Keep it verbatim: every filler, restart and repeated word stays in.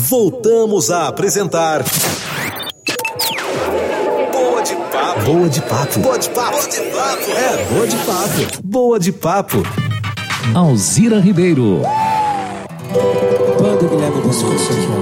voltamos a apresentar Boa de Papo. Boa de Papo. Boa de Papo. Boa de Papo. É, Boa de Papo. Boa de Papo. Alzira Ribeiro. Quando o Guilherme buscou isso aqui, ó.